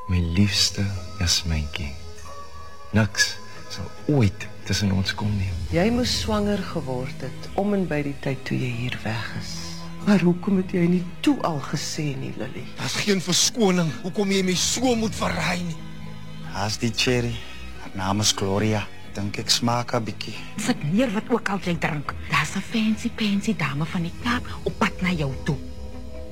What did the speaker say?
My liefste Jasmyntjie. Niks sal ooit tussen ons kom nie. Jy moes swanger geword het om en by die tyd toe jy hier weg is. Maar hoekom het jy nie toe al gesê nie, Lily? Daar's geen verskoning hoekom jy my so moet verraai nie. Haas die cherry. Haar naam is Gloria. Dink ek smaak 'n bietjie. Sit neer wat ook al jy drink. Daar's 'n fancy dame van die Kaap op pad na jou toe.